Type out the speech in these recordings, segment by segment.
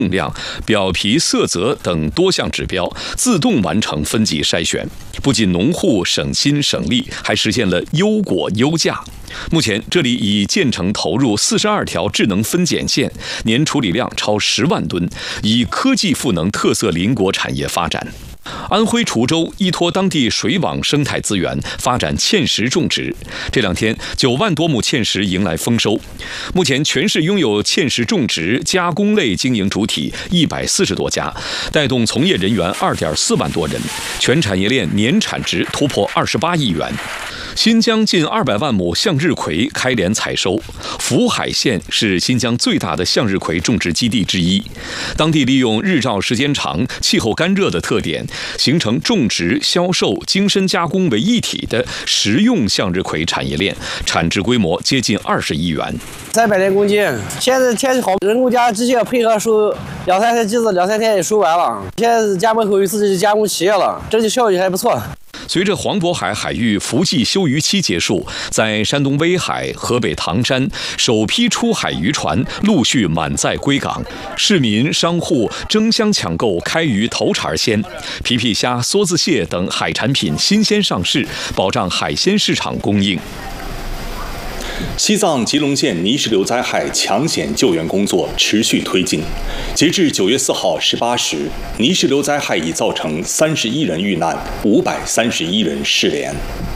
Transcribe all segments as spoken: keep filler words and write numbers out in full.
量、表皮色泽等多项指标，自动完成分级筛选，不仅农户省心省力，还实现了优果优价。目前，这里已建成投入四十二条智能分拣线，年处理量超十万吨，以科技赋能特色邻国产业发展。安徽滁州依托当地水网生态资源，发展芡实种植。这两天，九万多亩芡实迎来丰收。目前，全市拥有芡实种植、加工类经营主体一百四十多家，带动从业人员二点四万多人，全产业链年产值突破二十八亿元。新疆近二百万亩向日葵开镰采收，福海县是新疆最大的向日葵种植基地之一。当地利用日照时间长、气候干热的特点，形成种植、销售、精深加工为一体的食用向日葵产业链，产值规模接近二十亿元。 三百来公斤，现在天气好，人工家直接配合收，两三天机子，两三天也收完了。现在是家门口有自己加工企业了，整体效益还不错。 随着黄渤海海域伏季休渔期结束，在山东威海、河北唐山，首批出海渔船陆续满载归港，市民商户争相抢购开渔头茬鲜，皮皮虾、梭子蟹等海产品新鲜上市，保障海鲜市场供应。 西藏吉隆县泥石流灾害抢险救援工作持续推进。截至九月四号十八时，泥石流灾害已造成三十一人遇难，五百三十一人失联。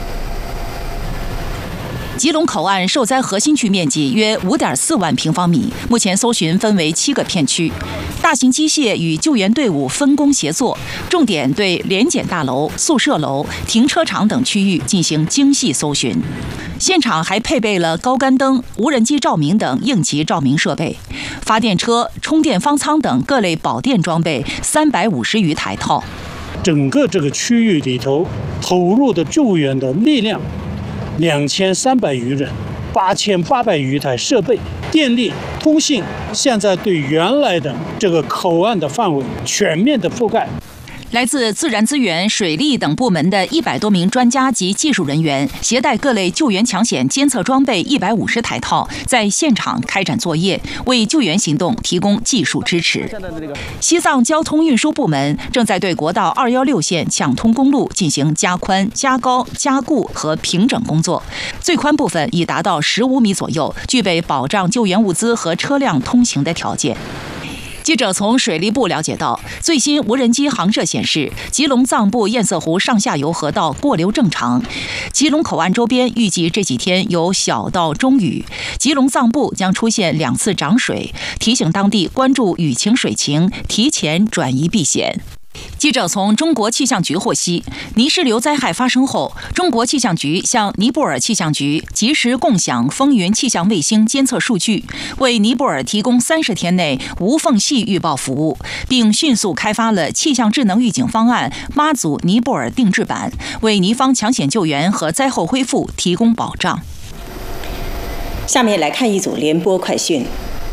吉隆口岸受灾核心区面积约五点四万平方米，目前搜寻分为七个片区，大型机械与救援队伍分工协作，重点对联检大楼、宿舍楼、停车场等区域进行精细搜寻。现场还配备了高杆灯、无人机照明等应急照明设备，发电车、充电方舱等各类保电装备三百五十余台套。 整个这个区域里头投入的救援的力量两千三百余人，八千八百余台设备，电力、通信，现在对原来的这个口岸的范围全面的覆盖。 来自自然资源、水利等部门的一百多名专家及技术人员，携带各类救援抢险监测装备一百五十台套，在现场开展作业，为救援行动提供技术支持。西藏交通运输部门正在对国道二一六线抢通公路进行加宽、加高、加固和平整工作，最宽部分已达到十五米左右，具备保障救援物资和车辆通行的条件。记者从水利部了解到，最新无人机航摄显示，吉隆藏布堰塞湖上下游河道过流正常，吉隆口岸周边预计这几天有小到中雨，吉隆藏布将出现两次涨水，提醒当地关注雨情水情，提前转移避险。记者从中国气象局获悉，泥石流灾害发生后，中国气象局向尼泊尔气象局及时共享风云气象卫星监测数据，为尼泊尔提供三十天内无缝隙预报服务，并迅速开发了气象智能预警方案妈祖尼泊尔定制版，为尼方抢险救援和灾后恢复提供保障。 下面来看一组联播快讯。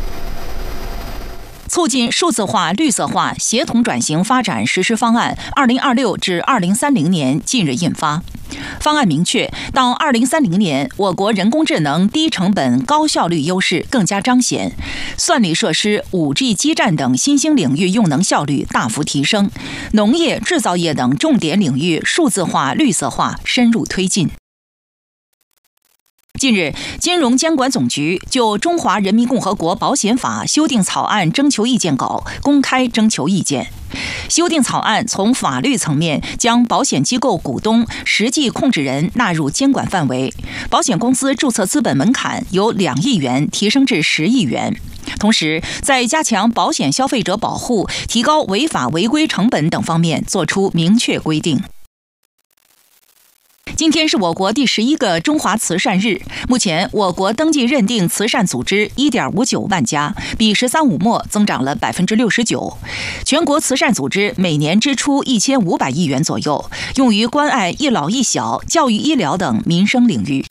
促进数字化、绿色化协同转型发展实施方案（二零二六至二零三零年）近日印发。方案明确，到二零三零年，我国人工智能低成本、高效率优势更加彰显，算力设施、五 G 基站等新兴领域用能效率大幅提升，农业、制造业等重点领域数字化、绿色化深入推进。近日，金融监管总局就《中华人民共和国保险法》修订草案征求意见稿公开征求意见。修订草案从法律层面将保险机构股东、实际控制人纳入监管范围，保险公司注册资本门槛由两亿元提升至十亿元。同时，在加强保险消费者保护、提高违法违规成本等方面作出明确规定。今天是我国第十一个中华慈善日。目前，我国登记认定慈善组织一点五九万家，比“十三五”末增长了百分之六十九。全国慈善组织每年支出一千五百亿元左右，用于关爱一老一小、教育医疗等民生领域。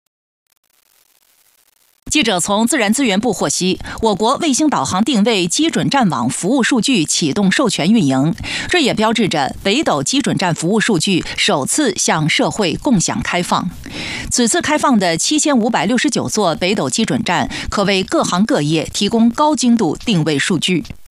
记者从自然资源部获悉，我国卫星导航定位基准站网服务数据启动授权运营，这也标志着北斗基准站服务数据首次向社会共享开放。此次开放的七千五百六十九座北斗基准站，可为各行各业提供高精度定位数据。